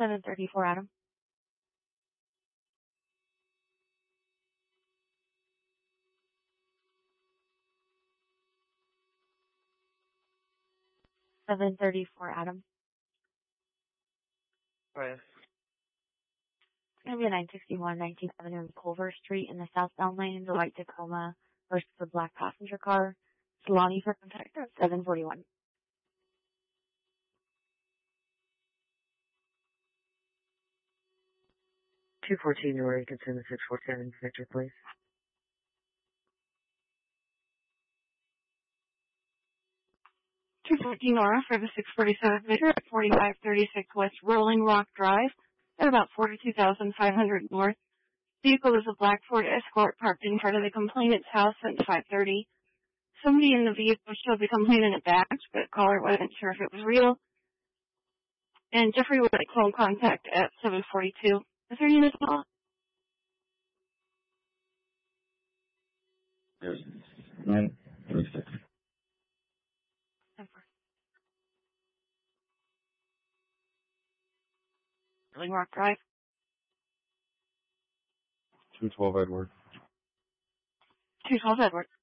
734 Adam. Adam. Right. It's going to be a 961 19th Avenue and Culver Street in the southbound lane, the white Tacoma versus the black passenger car. Solani for contact at 741. 214 Nora, you can send the 647 Victor, please. Nora for the 647 Victor at 4536 West Rolling Rock Drive at about 42,500 North. Vehicle is a black Ford Escort parked in front of the complainant's house at 5:30. Somebody in the vehicle showed the complainant a badge, but caller wasn't sure if it was real. And Jeffrey would like phone contact at 742. Is there any missed call? There's 936. Rolling Rock Drive. 212 Edward. 212 Edward.